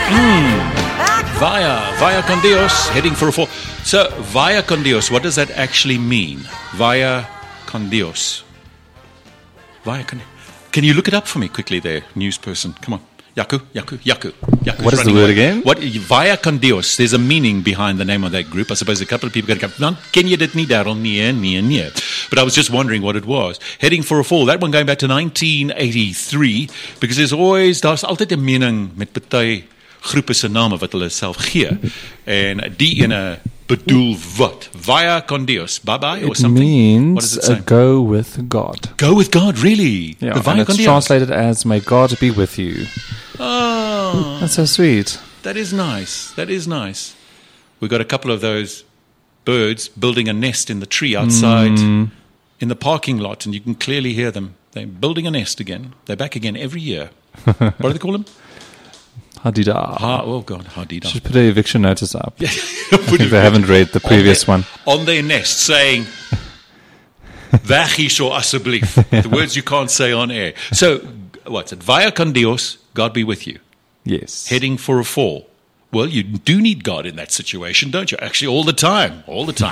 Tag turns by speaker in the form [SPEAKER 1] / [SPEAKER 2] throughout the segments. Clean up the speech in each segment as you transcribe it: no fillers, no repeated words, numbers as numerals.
[SPEAKER 1] Vaya con Dios, heading for a fall. So, vaya con Dios, what does that actually mean? Vaya con Dios. Can you look it up for me quickly there, news person? Come on. Yaku.
[SPEAKER 2] What is the word again?
[SPEAKER 1] Vaya con Dios. There's a meaning behind the name of that group. I suppose a couple of people are going to come, ken jy dit nie, Darryl? Nee. But I was just wondering what it was. Heading for a fall. That one going back to 1983, because daar's altyd 'n mening met party groepe se name wat hulle self gee. En die ene bedoel wat? Vaya con Dios. Bye-bye or something?
[SPEAKER 2] It means
[SPEAKER 1] what does it say?
[SPEAKER 2] Go with God.
[SPEAKER 1] Go with God, really?
[SPEAKER 2] Yeah,
[SPEAKER 1] the Vaya
[SPEAKER 2] and
[SPEAKER 1] con
[SPEAKER 2] it's
[SPEAKER 1] Dios.
[SPEAKER 2] translated as, may God be with you.
[SPEAKER 1] Oh.
[SPEAKER 2] That's so sweet.
[SPEAKER 1] That is nice. We've got a couple of those birds building a nest in the tree outside in the parking lot, and you can clearly hear them. They're building a nest again. They're back again every year. What do they call them?
[SPEAKER 2] Hadida.
[SPEAKER 1] Hadida.
[SPEAKER 2] Should put an eviction notice up.
[SPEAKER 1] If
[SPEAKER 2] they haven't read the previous one.
[SPEAKER 1] On their nest saying, weg hierso asseblief. The words you can't say on air. So, what's it? Vaya con Dios, God be with you.
[SPEAKER 2] Yes.
[SPEAKER 1] Heading for a fall. Well, you do need God in that situation, don't you? Actually, all the time.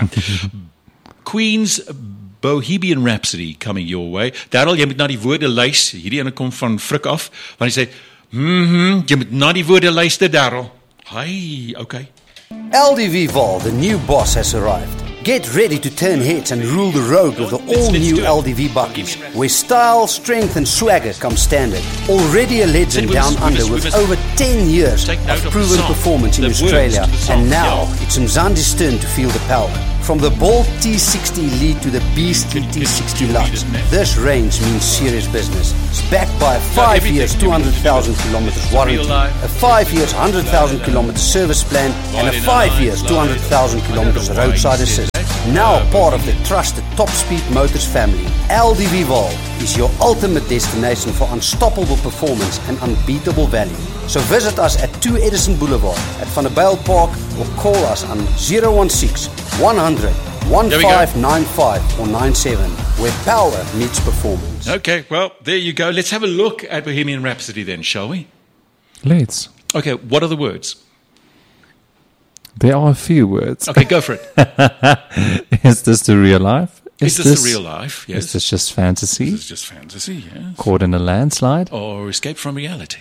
[SPEAKER 1] Queen's Bohemian Rhapsody coming your way. Darryl, jy moet na die woorde luister. Hierdie ene kom van Frik af. Want hy sê, jy moet na die woorde luister, Darryl. Hi, okay.
[SPEAKER 3] LDV Vol, the new boss, has arrived. Get ready to turn heads and rule the road with the all-new LDV buckies, where style, strength and swagger come standard. Already a legend down under with over 10 years of proven performance in Australia, and now it's Mzandi's turn to feel the power. From the bold T60 Elite to the beastly T60 Lux, this range means serious business. It's backed by a 5 years, 200,000 kilometers warranty, a 5 years, 100,000 kilometers service plan, and a 5 years, 200,000 kilometers roadside assist. Now part of the trusted Top Speed Motors family, LDV Vol is your ultimate destination for unstoppable performance and unbeatable value. So visit us at 2 Edison Boulevard at Van der Bijl Park or call us on 016 100 1595 or 97, where power meets performance.
[SPEAKER 1] Okay, well, there you go. Let's have a look at Bohemian Rhapsody then, shall we?
[SPEAKER 2] Let's.
[SPEAKER 1] Okay, what are the words?
[SPEAKER 2] There are a few words.
[SPEAKER 1] Okay, go for it.
[SPEAKER 2] Is this the real life?
[SPEAKER 1] Is this the real life? Yes.
[SPEAKER 2] Is this just fantasy?
[SPEAKER 1] This is just fantasy, yes.
[SPEAKER 2] Caught in a landslide?
[SPEAKER 1] Or escape from reality.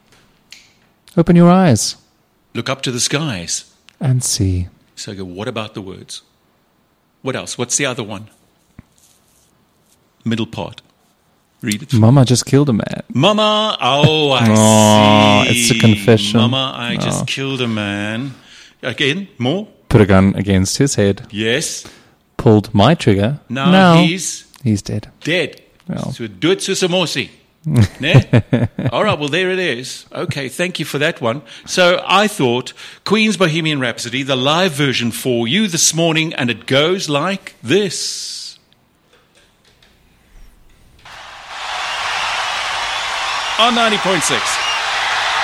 [SPEAKER 2] Open your eyes.
[SPEAKER 1] Look up to the skies.
[SPEAKER 2] And see.
[SPEAKER 1] So what about the words? What else? What's the other one? Middle part. Read it.
[SPEAKER 2] Mama just killed a man.
[SPEAKER 1] Mama, I see.
[SPEAKER 2] It's a confession.
[SPEAKER 1] Mama, I just killed a man. Again, more?
[SPEAKER 2] Put a gun against his head.
[SPEAKER 1] Yes.
[SPEAKER 2] Pulled my trigger.
[SPEAKER 1] Now he's
[SPEAKER 2] dead.
[SPEAKER 1] Dead.
[SPEAKER 2] Well.
[SPEAKER 1] So do it soos 'n mossie. Ne? All right, well, there it is. Okay, thank you for that one. So I thought Queen's Bohemian Rhapsody, the live version for you this morning, and it goes like this. On 90.6.